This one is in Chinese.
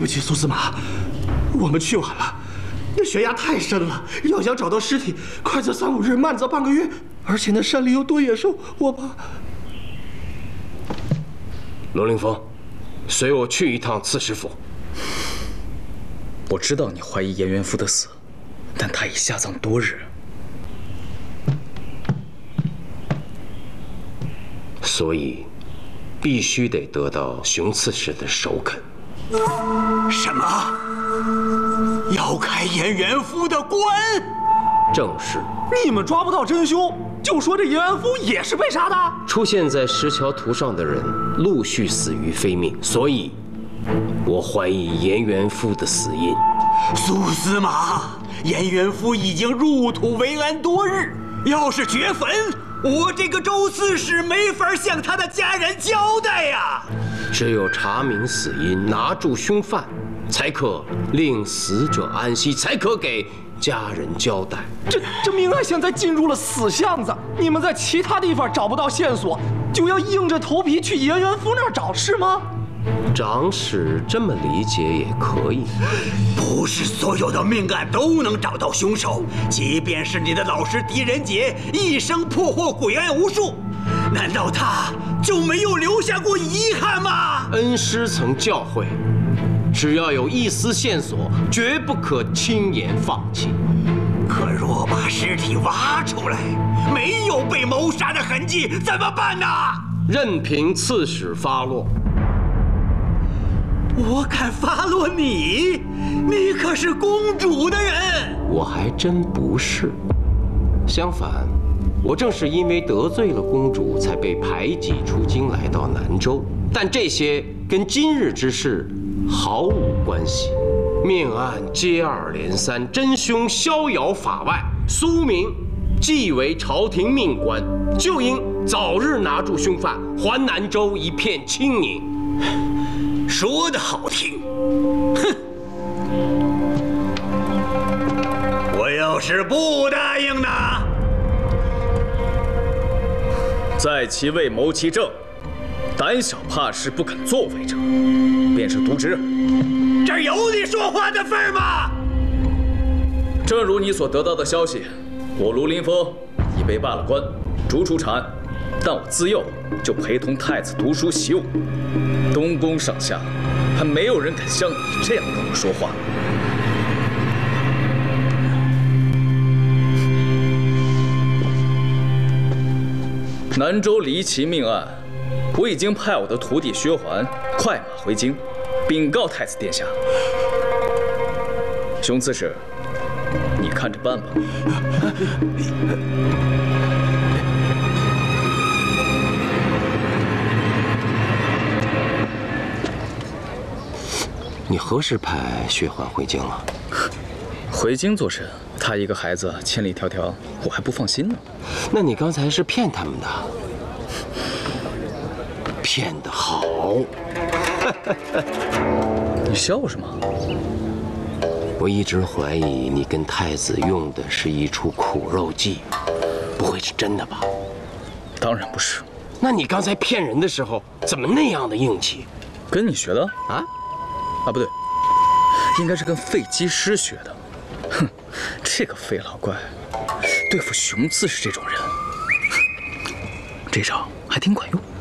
不起，苏司马，我们去晚了。那悬崖太深了，要想找到尸体，快则3、5日，慢则半个月。而且那山里有多野兽，我怕。 罗凌风，随我去一趟刺史府。 我知道你怀疑颜元夫的死，但他已下葬多日。 所以，必须得得到熊刺史的首肯。 什么？要开颜元夫的棺？ 正是。 你们抓不到真凶，就说这颜元夫也是被杀的？ 出现在石桥图上的人陆续死于非命，所以，我怀疑颜元夫的死因。 苏司马，颜元夫已经入土为安多日，要是掘坟，我这个周刺史没法向他的家人交代呀。 只有查明死因，拿住凶犯，才可令死者安息，才可给家人交代。 这命案现在进入了死巷子，你们在其他地方找不到线索，就要硬着头皮去颜元夫那儿找，是吗？ 长史这么理解也可以。 不是所有的命案都能找到凶手，即便是你的老师狄仁杰一生破获诡案无数，难道他就没有留下过遗憾吗？ 恩师曾教诲，只要有一丝线索，绝不可轻言放弃。 可若把尸体挖出来，没有被谋杀的痕迹，怎么办呢？ 任凭刺史发落。 我敢发落你？你可是公主的人。 我还真不是。相反，我正是因为得罪了公主，才被排挤出京，来到南州。但这些跟今日之事毫无关系。命案接二连三，真凶逍遥法外。苏明既为朝廷命官，就应早日拿住凶犯，还南州一片清宁。 说得好听，哼！我要是不答应呢？ 在其位谋其政，胆小怕事不肯作为者，便是渎职。 这儿有你说话的份儿吗？ 正如你所得到的消息，我卢林峰已被罢了官，逐出长安，但我自幼就陪同太子读书习武，东宫上下还没有人敢像你这样跟我说话。南州离奇命案，我已经派我的徒弟薛环快马回京，禀告太子殿下。熊刺史，你看着办吧。 你何时派薛环回京了？ 回京做甚？他一个孩子千里迢迢，我还不放心呢。 那你刚才是骗他们的，骗得好。 你笑什么？ 我一直怀疑你跟太子用的是一出苦肉计，不会是真的吧？ 当然不是。 那你刚才骗人的时候，怎么那样的硬气？ 跟你学的啊？ 啊，不对，应该是跟废机师学的。哼，这个废老怪，对付熊刺史这种人，这招还挺管用。